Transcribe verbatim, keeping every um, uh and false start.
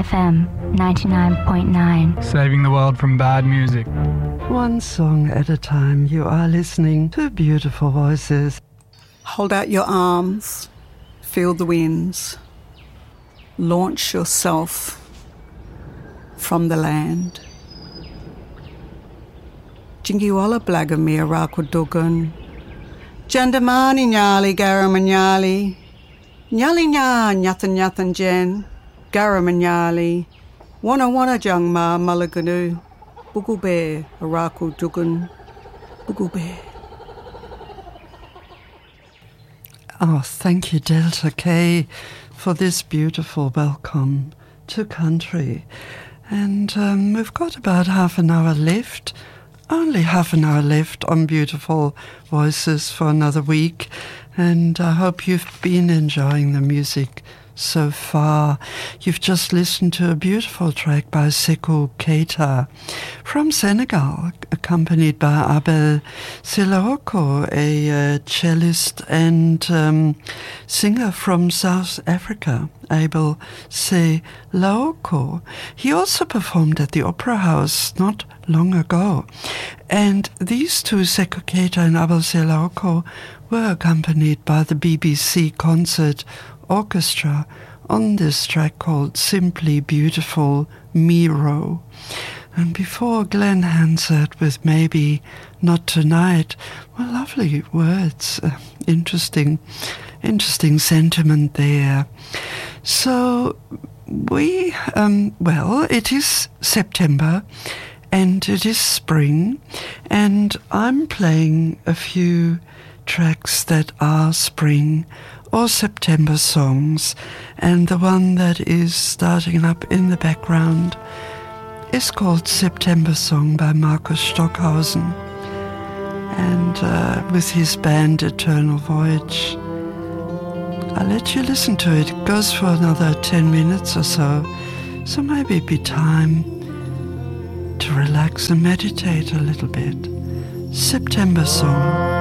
F M ninety-nine point nine. Saving the world from bad music. One song at a time, you are listening to beautiful voices. Hold out your arms, feel the winds. Launch yourself from the land. Jingiwala blagamir rakudugun. Jandamani nyali garamanyali. Nyali nya nyathan nyathan jen. Garamanyali. Wana wana jangma malaganu. Bugube arakudugun. Bugube. Oh, thank you, Delta K, for this beautiful welcome to country. And um, we've got about half an hour left, only half an hour left on Beautiful Voices for another week. And I hope you've been enjoying the music so far. You've just listened to a beautiful track by Sekou Keita from Senegal, accompanied by Abel Selaoko, a uh, cellist and um, singer from South Africa, Abel Selaoko. He also performed at the Opera House not long ago. And these two, Sekou Keita and Abel Selaoko, were accompanied by the B B C Concert Orchestra on this track called Simply Beautiful Miro. And before Glenn Hansard with Maybe Not Tonight, well, lovely words, uh, interesting, interesting sentiment there. So we, um, well, it is September and it is spring, and I'm playing a few tracks that are spring or September songs, and the one that is starting up in the background is called September Song by Markus Stockhausen, and uh, with his band Eternal Voyage. I'll let you listen to it. It goes for another ten minutes or so, so maybe it'd be time to relax and meditate a little bit. September Song.